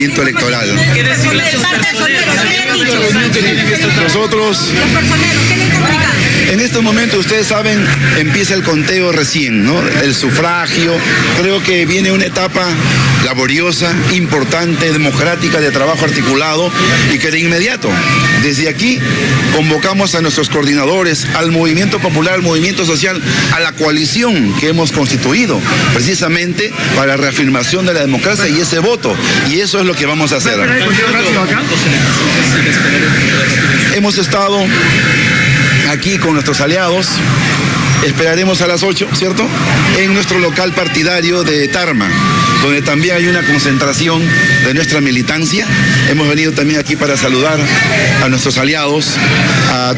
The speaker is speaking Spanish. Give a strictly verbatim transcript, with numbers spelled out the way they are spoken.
electoral. ¿Qué decir los Nosotros, en este momento, ustedes saben, empieza el conteo recién, ¿no? El sufragio. Creo que viene una etapa laboriosa, importante, democrática, de trabajo articulado, y que de inmediato, desde aquí, convocamos a nuestros coordinadores, al movimiento popular, al movimiento social, a la coalición que hemos constituido, precisamente para la reafirmación de la democracia y ese voto. Y eso es lo que vamos a hacer. Hemos estado aquí con nuestros aliados. Esperaremos a las ocho, ¿cierto? En nuestro local partidario de Tarma, donde también hay una concentración de nuestra militancia. Hemos venido también aquí para saludar a nuestros aliados, a